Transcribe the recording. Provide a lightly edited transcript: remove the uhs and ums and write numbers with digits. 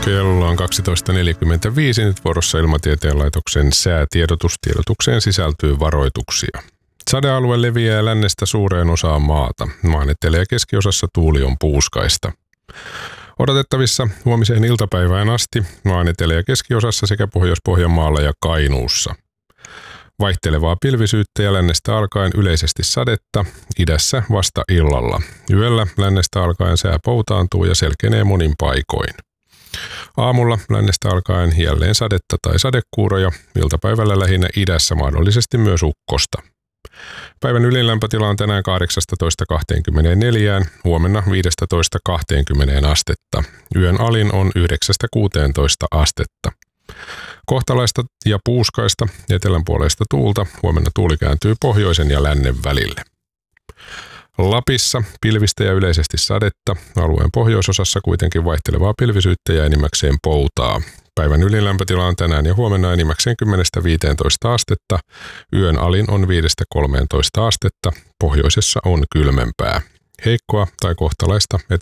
Kello on 12.45, nyt vuorossa Ilmatieteen laitoksen säätiedotus. Tiedotukseen sisältyy varoituksia. Sadealue leviää lännestä suureen osaan maata. Maan etelä- ja keskiosassa tuuli on puuskaista. Odotettavissa huomiseen iltapäivään asti maan etelä- ja keskiosassa sekä Pohjois-Pohjanmaalla ja Kainuussa. Vaihtelevaa pilvisyyttä ja lännestä alkaen yleisesti sadetta, idässä vasta illalla. Yöllä lännestä alkaen sää poutaantuu ja selkenee monin paikoin. Aamulla lännestä alkaen jälleen sadetta tai sadekuuroja, iltapäivällä lähinnä idässä mahdollisesti myös ukkosta. Päivän ylinlämpötila on tänään 18-24, huomenna 15-20 astetta. Yön alin on 9-16 astetta. Kohtalaista ja puuskaista etelänpuoleista tuulta, huomenna tuuli kääntyy pohjoisen ja lännen välille. Lapissa pilvistä ja yleisesti sadetta, alueen pohjoisosassa kuitenkin vaihtelevaa pilvisyyttä ja enimmäkseen poutaa. Päivän ylilämpötila on tänään ja huomenna enimmäkseen 10-15 astetta, yön alin on 5-13 astetta, pohjoisessa on kylmempää. Heikkoa tai kohtalaista